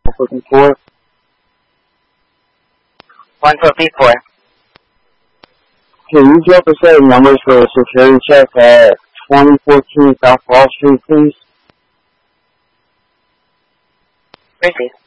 looking for. 14P4. Can you give us a numbers for a security check at 2014 South Wall Street, please? Repeat.